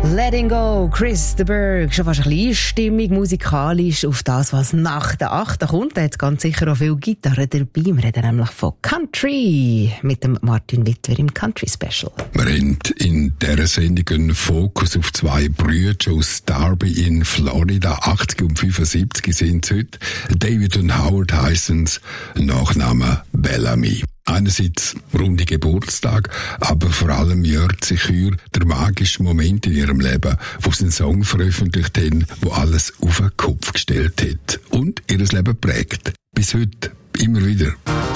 Letting Go, Chris de Burgh. Schon fast ein bisschen Stimmung musikalisch auf das, was nach der 8. kommt. Da hat ganz sicher auch viel Gitarre dabei. Wir reden nämlich von Country mit dem Martin Wittwer im Country Special. Wir haben in dieser Sendung einen Fokus auf zwei Brüder aus Darby in Florida. 80 und 75 sind sie heute. David und Howard heissen sie, Nachname Bellamy. Einerseits runde Geburtstag, aber vor allem jährt sich hier der magische Moment in ihrem Leben, wo sie einen Song veröffentlicht haben, wo alles auf den Kopf gestellt hat und ihr Leben prägt. Bis heute immer wieder.